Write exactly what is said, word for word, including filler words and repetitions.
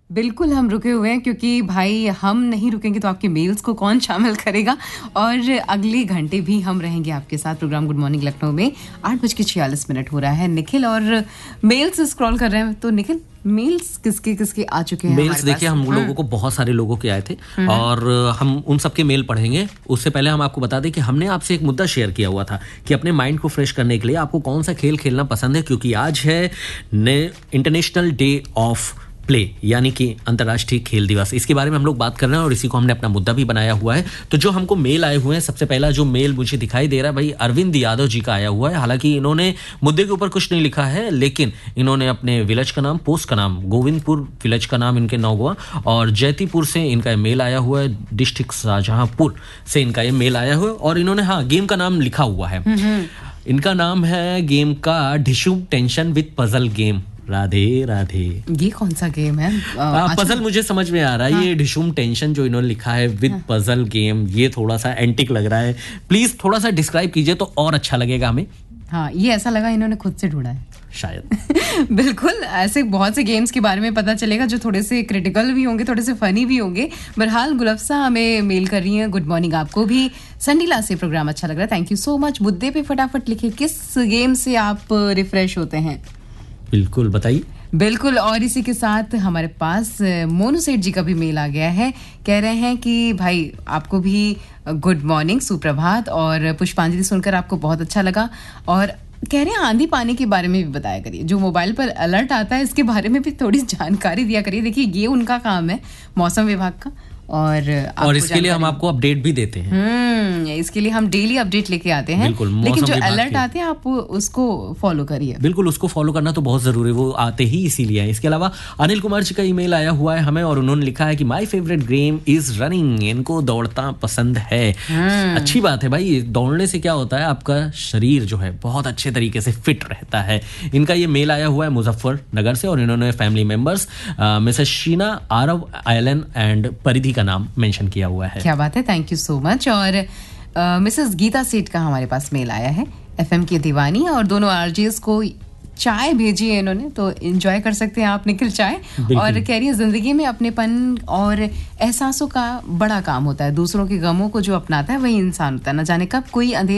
बिल्कुल हम रुके हुए हैं क्योंकि भाई हम नहीं रुकेंगे तो आपके मेल्स को कौन शामिल करेगा। और अगले घंटे भी हम रहेंगे आपके साथ प्रोग्राम गुड मॉर्निंग लखनऊ में। आठ बज के छियालीस मिनट हो रहा है निखिल, और मेल्स स्क्रॉल कर रहे हैं। तो निखिल, मेल्स किसके किसके आ चुके हैं? मेल्स देखिए, हम लोगों को बहुत सारे लोगों के आए थे और हम उन सबके मेल पढ़ेंगे। उससे पहले हम आपको बता दें कि हमने आपसे एक मुद्दा शेयर किया हुआ था कि अपने माइंड को फ्रेश करने के लिए आपको कौन सा खेल खेलना पसंद है, क्योंकि आज है इंटरनेशनल डे ऑफ प्ले, यानी कि अंतर्राष्ट्रीय खेल दिवस। इसके बारे में हम लोग बात कर रहे हैं और इसी को हमने अपना मुद्दा भी बनाया हुआ है। तो जो हमको मेल आए हुए हैं, सबसे पहला जो मेल मुझे दिखाई दे रहा है भाई अरविंद यादव जी का आया हुआ है। हालांकि इन्होंने मुद्दे के ऊपर कुछ नहीं लिखा है, लेकिन इन्होंने अपने विलेज का नाम, पोस्ट का नाम, गोविंदपुर विलेज का नाम इनके नौगवा, और जैतीपुर से इनका मेल आया हुआ है, डिस्ट्रिक्ट शाहजहांपुर से इनका ये मेल आया हुआ है। और इन्होंने हाँ गेम का नाम लिखा हुआ है। इनका नाम है गेम का Dhishoom tension with puzzle game. Radhe Radhe. ये कौन सा गेम है? आ, पजल मुझे समझ में आ रहा है। हाँ। ये ढिशुम टेंशन जो इन्होंने लिखा है विद हाँ। पजल गेम, ये थोड़ा सा एंटिक लग रहा है। प्लीज थोड़ा सा डिस्क्राइब कीजिए तो और अच्छा लगेगा हमें। हाँ, ये ऐसा लगा इन्होंने खुद से ढूंढा है शायद। बिल्कुल, ऐसे बहुत से गेम्स के बारे में पता चलेगा जो थोड़े से क्रिटिकल भी होंगे, थोड़े से फनी भी होंगे। बहरहाल गुलफ्सा हमें मेल कर रही है, गुड मॉर्निंग आपको भी संडीला से प्रोग्राम अच्छा लग रहा है, थैंक यू सो मच। मुद्दे पे फटाफट लिखे, किस गेम से आप रिफ्रेश होते हैं? बिल्कुल बताइए। बिल्कुल, और इसी के साथ हमारे पास मोनू सेठ जी का भी मेल आ गया है। कह रहे हैं कि भाई आपको भी गुड मॉर्निंग, सुप्रभात, और पुष्पांजलि सुनकर आपको बहुत अच्छा लगा। और कह रहे हैं आंधी पानी के बारे में भी बताया करिए, जो मोबाइल पर अलर्ट आता है इसके बारे में भी थोड़ी जानकारी दिया करिए। देखिए, ये उनका काम है मौसम विभाग का, और और इसके लिए हम आपको अपडेट भी देते हैं। हम्म इसके लिए हम डेली अपडेट लेके आते हैं। लेकिन जो अलर्ट आते हैं आप उसको फॉलो करिए। बिल्कुल, उसको फॉलो करना तो बहुत जरूरी है, वो आते ही इसीलिए है। इसके अलावा अनिल कुमार जी का ईमेल आया हुआ है हमें, और उन्होंने लिखा है कि my favourite game is running. इनको दौड़ना पसंद है। अच्छी बात है भाई, दौड़ने से क्या होता है, आपका शरीर जो है बहुत अच्छे तरीके से फिट रहता है। इनका ये मेल आया हुआ है मुजफ्फरनगर से, और इन्होंने family members Mrs Sheena, Aarav, Allen and परिधि का नाम मेंशन किया हुआ है। क्या बात है, थैंक यू सो मच। और मिसेस गीता सेठ का हमारे पास मेल आया है, एफएम की दीवानी, और दोनों आरजेस को चाय भेजी है इन्होंने, तो एंजॉय कर सकते हैं आप निखिल चाय। और कह रही है जिंदगी में अपनेपन और एहसासों का बड़ा काम होता है, दूसरों के गमों को जो अपनाता है वही इंसान होता है। न जाने कब कोई अंधेरे